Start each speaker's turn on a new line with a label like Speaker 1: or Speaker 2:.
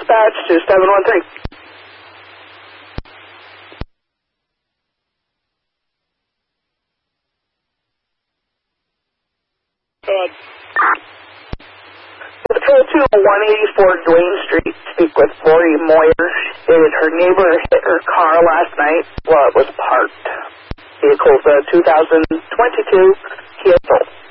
Speaker 1: dispatch to 713. Patrol 2 on 184 Duane Street. Speak with Lori Moyer. Stated her neighbor hit her car last night while it was parked. Vehicle's a 2022 Kia Soul.